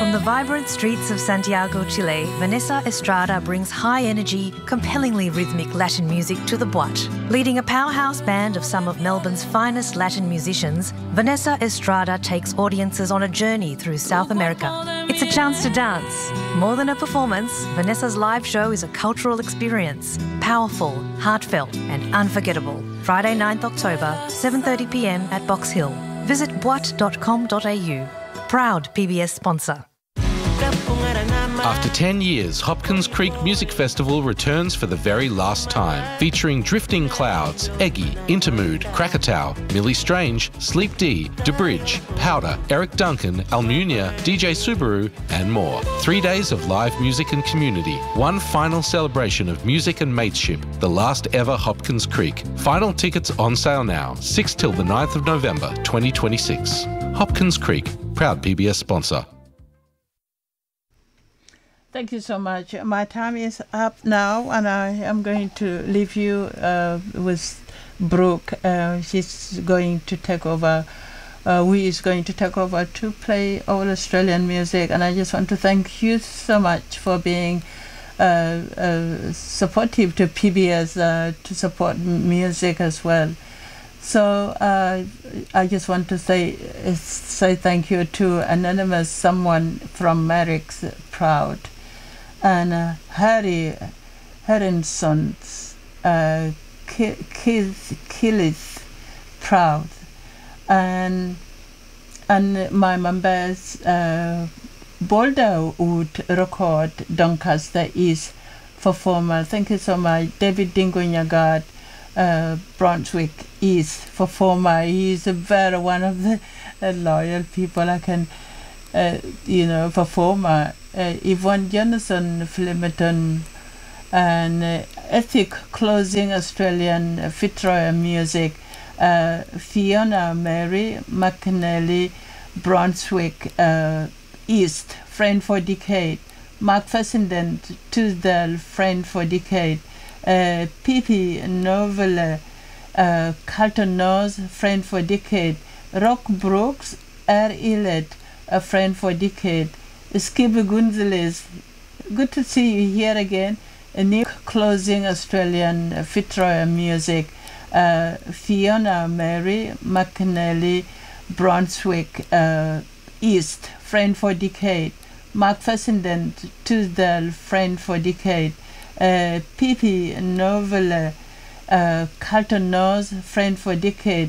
From the vibrant streets of Santiago, Chile, Vanessa Estrada brings high-energy, compellingly rhythmic Latin music to the Boîte. Leading a powerhouse band of some of Melbourne's finest Latin musicians, Vanessa Estrada takes audiences on a journey through South America. It's a chance to dance. More than a performance, Vanessa's live show is a cultural experience. Powerful, heartfelt and unforgettable. Friday 9th October, 7:30pm at Box Hill. Visit boite.com.au. Proud PBS sponsor. After 10 years, Hopkins Creek Music Festival returns for the very last time, featuring Drifting Clouds, Eggy, Intermood, Krakatoa, Millie Strange, Sleep D, DeBridge, Powder, Eric Duncan, Almunia, DJ Subaru, and more. 3 days of live music and community. One final celebration of music and mateship, the last ever Hopkins Creek. Final tickets on sale now, 6 till the 9th of November 2026. Hopkins Creek, proud PBS sponsor. Thank you so much. My time is up now, and I am going to leave you with Brooke. She's going to take over. Is going to take over to play all Australian music, and I just want to thank you so much for being supportive to PBS, to support music as well. So I just want to say thank you to Anonymous, someone from Merrick's Proud, and Harry Herinson's Killith Proud, and my members Boulderwood Record Doncaster East for former. Thank you so much. David Dingo-Nyagad, Brunswick East for former. He's one of the loyal people I can for former. Yvonne Jonathan Flemington, and Ethic Closing Australian Fitzroy Music, Fiona Mary McNally, Brunswick East, friend for decade, Mark Fessenden, Tuesdale, friend for decade, Pippi Novella, Carlton Nose, friend for decade, Rock Brooks, Elet, a friend for decade, Skip Gonzalez, good to see you here again. Nick Closing Australian Fitzroy Music, Fiona Mary McNally, Brunswick East, friend for decade, Mark Fessenden, Tuesdale, friend for decade, Pippi Novella, Carlton Nose, friend for decade,